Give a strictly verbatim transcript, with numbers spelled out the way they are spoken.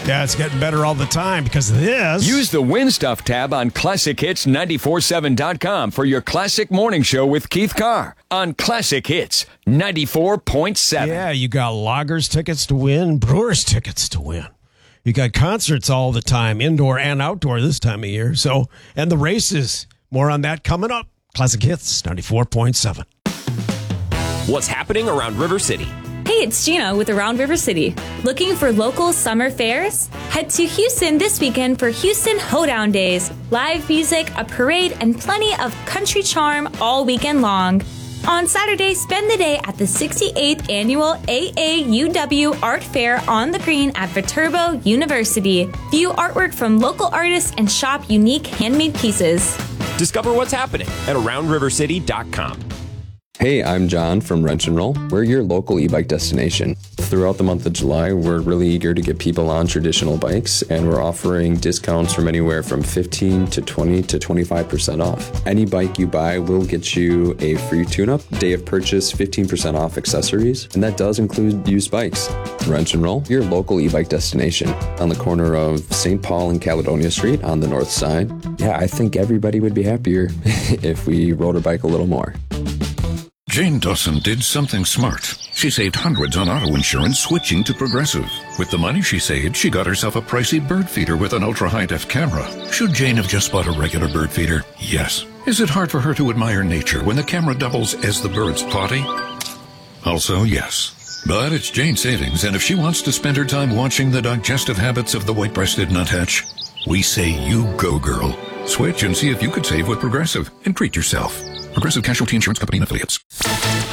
Yeah, it's getting better all the time because of this. Use the Win Stuff tab on classic hits nine four seven dot com for your classic morning show with Keith Carr on Classic Hits ninety-four point seven. Yeah, you got Loggers tickets to win, Brewers tickets to win. You got concerts all the time, indoor and outdoor this time of year. So, and the races. More on that coming up. Classic Hits ninety-four point seven. What's happening around River City? Hey, it's Gina with Around River City. Looking for local summer fairs? Head to Houston this weekend for Houston Hoedown Days. Live music, a parade, and plenty of country charm all weekend long. On Saturday, spend the day at the sixty-eighth Annual A A U W Art Fair on the Green at Viterbo University. View artwork from local artists and shop unique handmade pieces. Discover what's happening at around river city dot com. Hey, I'm John from Wrench and Roll. We're your local e-bike destination. Throughout the month of July, we're really eager to get people on traditional bikes, and we're offering discounts from anywhere from fifteen to twenty to twenty-five percent off. Any bike you buy will get you a free tune-up, day of purchase fifteen percent off accessories, and that does include used bikes. Wrench and Roll, your local e-bike destination on the corner of Saint Paul and Caledonia Street on the north side. Yeah, I think everybody would be happier if we rode a bike a little more. Jane Dawson did something smart. She saved hundreds on auto insurance switching to Progressive. With the money she saved, she got herself a pricey bird feeder with an ultra-high-def camera. Should Jane have just bought a regular bird feeder? Yes. Is it hard for her to admire nature when the camera doubles as the bird's potty? Also, yes. But it's Jane's savings, and if she wants to spend her time watching the digestive habits of the white-breasted nuthatch, we say you go, girl. Switch and see if you could save with Progressive and treat yourself. Progressive Casualty Insurance Company and Affiliates.